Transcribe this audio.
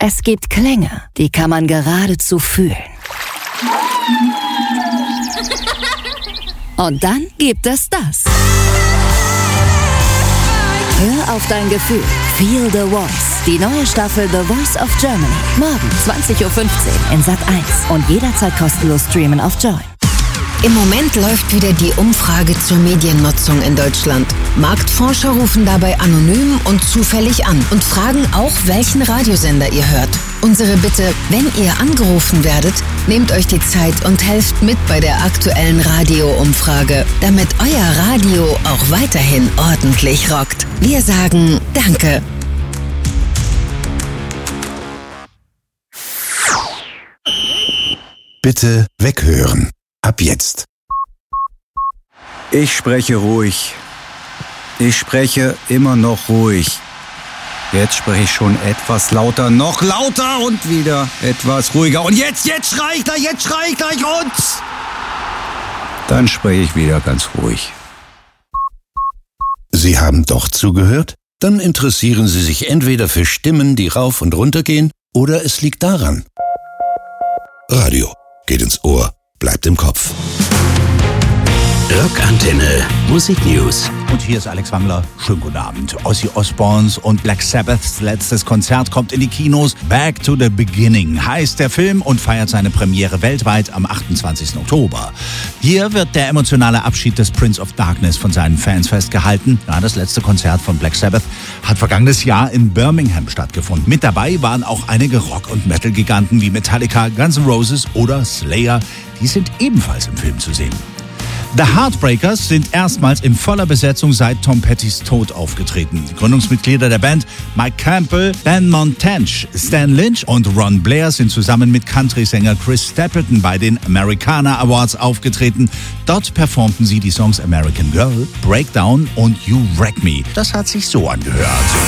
Es gibt Klänge, die kann man geradezu fühlen. Und dann gibt es das. Hör auf dein Gefühl. Feel the Voice. Die neue Staffel The Voice of Germany. Morgen 20.15 Uhr in Sat.1 und jederzeit kostenlos streamen auf Join. Im Moment läuft wieder die Umfrage zur Mediennutzung in Deutschland. Marktforscher rufen dabei anonym und zufällig an und fragen auch, welchen Radiosender ihr hört. Unsere Bitte, wenn ihr angerufen werdet, nehmt euch die Zeit und helft mit bei der aktuellen Radio-Umfrage, damit euer Radio auch weiterhin ordentlich rockt. Wir sagen Danke. Bitte weghören. Ab jetzt. Ich spreche ruhig. Ich spreche immer noch ruhig. Jetzt spreche ich schon etwas lauter, noch lauter und wieder etwas ruhiger. Und jetzt schrei ich gleich und dann spreche ich wieder ganz ruhig. Sie haben doch zugehört? Dann interessieren Sie sich entweder für Stimmen, die rauf und runter gehen, oder es liegt daran. Radio geht ins Ohr, bleibt im Kopf. Rockantenne Musik News. Und hier ist Alex Wangler. Schönen guten Abend. Ozzy Osbournes und Black Sabbaths letztes Konzert kommt in die Kinos. Back to the Beginning heißt der Film und feiert seine Premiere weltweit am 28. Oktober. Hier wird der emotionale Abschied des Prince of Darkness von seinen Fans festgehalten. Ja, das letzte Konzert von Black Sabbath hat vergangenes Jahr in Birmingham stattgefunden. Mit dabei waren auch einige Rock- und Metal-Giganten wie Metallica, Guns N' Roses oder Slayer. Die sind ebenfalls im Film zu sehen. The Heartbreakers sind erstmals in voller Besetzung seit Tom Pettys Tod aufgetreten. Die Gründungsmitglieder der Band, Mike Campbell, Ben Montench, Stan Lynch und Ron Blair, sind zusammen mit Country-Sänger Chris Stapleton bei den Americana Awards aufgetreten. Dort performten sie die Songs American Girl, Breakdown und You Wreck Me. Das hat sich so angehört.